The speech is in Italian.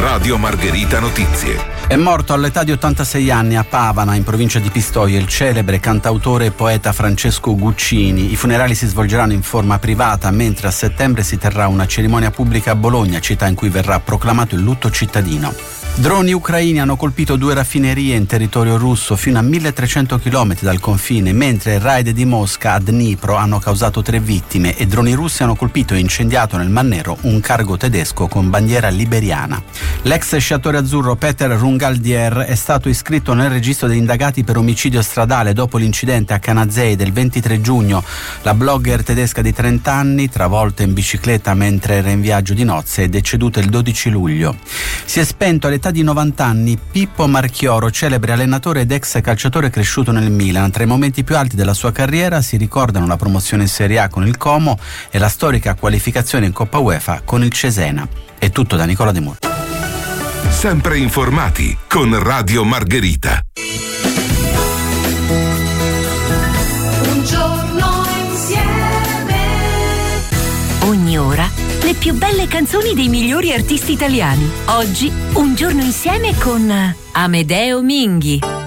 Radio Margherita Notizie. È morto all'età di 86 anni a Pavana, in provincia di Pistoia, il celebre cantautore e poeta Francesco Guccini. I funerali si svolgeranno in forma privata, mentre a settembre si terrà una cerimonia pubblica a Bologna, città in cui verrà proclamato il lutto cittadino. Droni ucraini hanno colpito 2 raffinerie in territorio russo fino a 1300 km dal confine, mentre raid di Mosca a Dnipro hanno causato 3 vittime e droni russi hanno colpito e incendiato nel Mar Nero un cargo tedesco con bandiera liberiana. L'ex sciatore azzurro Peter Rungaldier è stato iscritto nel registro degli indagati per omicidio stradale dopo l'incidente a Canazei del 23 giugno. La blogger tedesca di 30 anni, travolta in bicicletta mentre era in viaggio di nozze, è deceduta il 12 luglio. Si è spento all'età di 90 anni Pippo Marchioro, celebre allenatore ed ex calciatore cresciuto nel Milan. Tra i momenti più alti della sua carriera si ricordano la promozione in Serie A con il Como e la storica qualificazione in Coppa UEFA con il Cesena. È tutto da Nicola De Muro. Sempre informati con Radio Margherita. Un giorno insieme. Ogni ora le più belle canzoni dei migliori artisti italiani. Oggi un giorno insieme con Amedeo Minghi.